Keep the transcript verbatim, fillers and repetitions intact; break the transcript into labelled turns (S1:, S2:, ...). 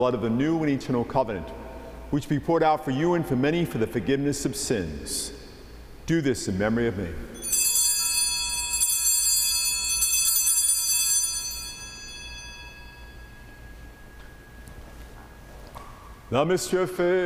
S1: blood of the new and eternal covenant, which be poured out for you and for many for the forgiveness of sins. Do this in memory of me. La Monsieur fait